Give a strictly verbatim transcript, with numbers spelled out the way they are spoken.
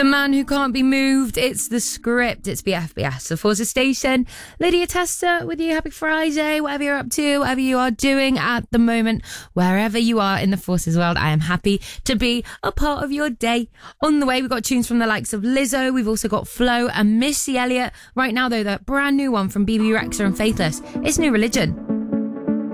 The man who can't be moved. It's The Script. It's B F B S, the Forces Station. Lydia Tester with you. Happy Friday. Whatever you're up to, whatever you are doing at the moment, wherever you are in the Forces world, I am happy to be a part of your day. On the way, we've got tunes from the likes of Lizzo. We've also got Flo and Missy Elliott. Right now, though, that brand new one from B B Rexa and Faithless. It's New Religion.